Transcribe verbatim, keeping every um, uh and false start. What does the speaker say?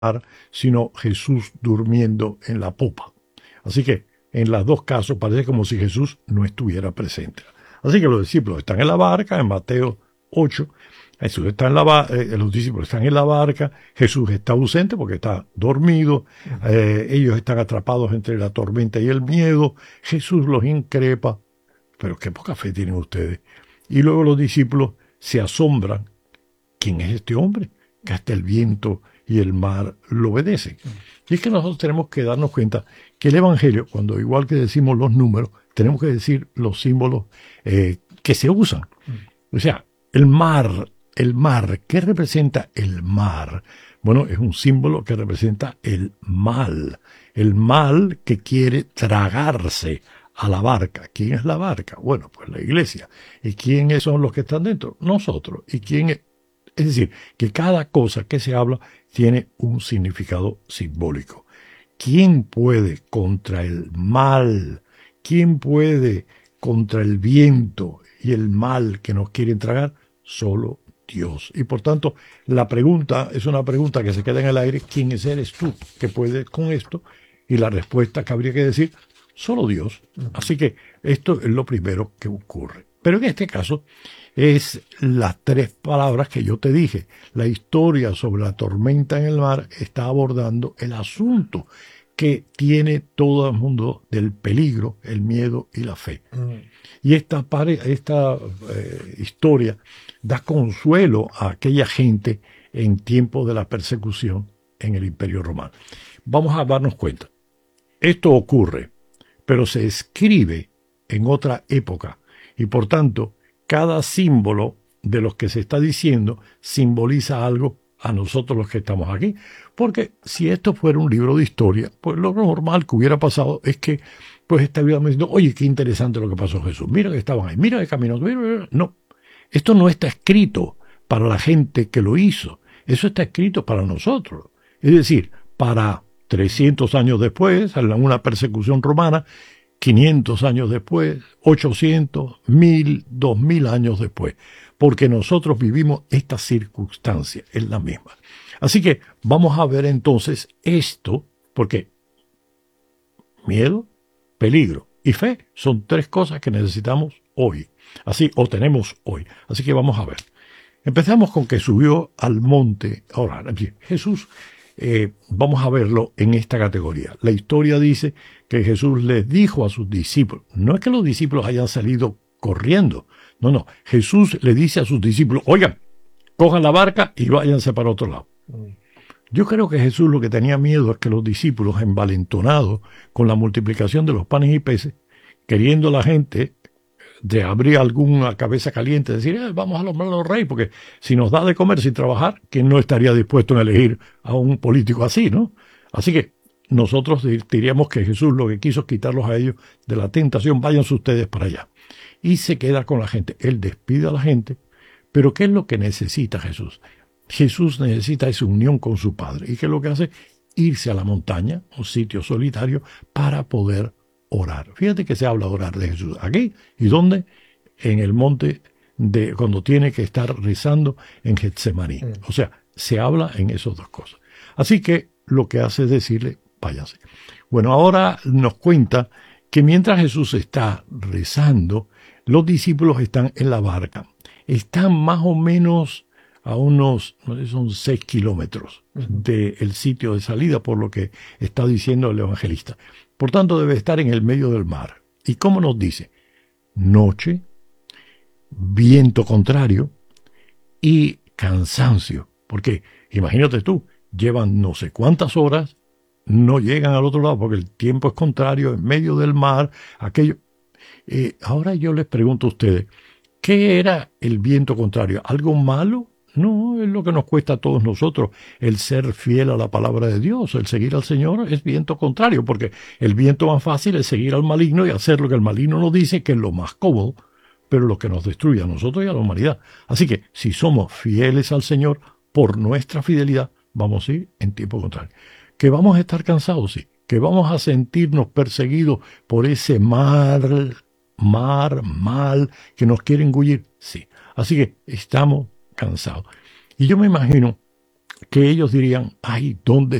sino Jesús durmiendo en la popa. Así que en los dos casos parece como si Jesús no estuviera presente. Así que los discípulos están en la barca, en Mateo ocho, Jesús está en la barca, eh, los discípulos están en la barca, Jesús está ausente porque está dormido, eh, ellos están atrapados entre la tormenta y el miedo, Jesús los increpa, pero qué poca fe tienen ustedes. Y luego los discípulos se asombran, ¿quién es este hombre? Que hasta el viento y el mar lo obedecen. Y es que nosotros tenemos que darnos cuenta que el Evangelio, cuando igual que decimos los números, tenemos que decir los símbolos eh, que se usan. O sea, el mar, el mar, ¿qué representa el mar? Bueno, es un símbolo que representa el mal, el mal que quiere tragarse a la barca. ¿Quién es la barca? Bueno, pues la iglesia. ¿Y quiénes son los que están dentro? Nosotros. ¿Y quién es? Es decir, que cada cosa que se habla tiene un significado simbólico. ¿Quién puede contra el mal? ¿Quién puede contra el viento y el mal que nos quieren tragar? Solo Dios. Y por tanto, la pregunta es una pregunta que se queda en el aire. ¿Quién eres tú que puedes con esto? Y la respuesta que habría que decir, solo Dios. Así que esto es lo primero que ocurre. Pero en este caso es las tres palabras que yo te dije. La historia sobre la tormenta en el mar está abordando el asunto que tiene todo el mundo del peligro, el miedo y la fe. Mm. Y esta, esta eh, historia da consuelo a aquella gente en tiempos de la persecución en el Imperio Romano. Vamos a darnos cuenta. Esto ocurre, pero se escribe en otra época y por tanto cada símbolo de los que se está diciendo simboliza algo a nosotros los que estamos aquí. Porque si esto fuera un libro de historia, pues lo normal que hubiera pasado es que pues estaríamos diciendo, oye, qué interesante lo que pasó a Jesús. Mira que estaban ahí, mira que caminó. No, esto no está escrito para la gente que lo hizo. Eso está escrito para nosotros. Es decir, para trescientos años después, en una persecución romana, quinientos años después, ochocientos, mil, dos mil años después, porque nosotros vivimos esta circunstancia, es la misma. Así que vamos a ver entonces esto, porque miedo, peligro y fe son tres cosas que necesitamos hoy, así o tenemos hoy. Así que vamos a ver. Empezamos con que subió al monte a orar. Jesús, eh, vamos a verlo en esta categoría. La historia dice que Jesús les dijo a sus discípulos, no es que los discípulos hayan salido corriendo, no, no, Jesús le dice a sus discípulos, oigan, cojan la barca y váyanse para otro lado. Yo creo que Jesús lo que tenía miedo es que los discípulos, envalentonados con la multiplicación de los panes y peces, queriendo la gente de abrir alguna cabeza caliente, decir, eh, vamos a nombrar a los reyes, porque si nos da de comer sin trabajar, ¿quién no estaría dispuesto a elegir a un político así, no? Así que nosotros diríamos que Jesús lo que quiso es quitarlos a ellos de la tentación, váyanse ustedes para allá. Y se queda con la gente. Él despide a la gente, pero ¿qué es lo que necesita Jesús? Jesús necesita esa unión con su Padre. ¿Y qué es lo que hace? Irse a la montaña, un sitio solitario, para poder orar. Fíjate que se habla de orar de Jesús. ¿Aquí? ¿Y dónde? En el monte, de cuando tiene que estar rezando en Getsemaní. Mm. O sea, se habla en esas dos cosas. Así que lo que hace es decirle, váyanse. Bueno, ahora nos cuenta que mientras Jesús está rezando, los discípulos están en la barca. Están más o menos a unos, no sé, son seis kilómetros del sitio de salida, por lo que está diciendo el evangelista. Por tanto, debe estar en el medio del mar. ¿Y cómo nos dice? Noche, viento contrario y cansancio. Porque, imagínate tú, llevan no sé cuántas horas, no llegan al otro lado porque el tiempo es contrario, en medio del mar, aquello. Eh, ahora yo les pregunto a ustedes, ¿qué era el viento contrario? ¿Algo malo? No, es lo que nos cuesta a todos nosotros, el ser fiel a la palabra de Dios, el seguir al Señor es viento contrario, porque el viento más fácil es seguir al maligno y hacer lo que el maligno nos dice, que es lo más cómodo, pero lo que nos destruye a nosotros y a la humanidad. Así que, si somos fieles al Señor, por nuestra fidelidad, vamos a ir en tiempo contrario. ¿Que vamos a estar cansados? Sí. ¿Que vamos a sentirnos perseguidos por ese mar, mar, mal, que nos quiere engullir? Sí. Así que estamos cansados. Y yo me imagino que ellos dirían, ay, ¿dónde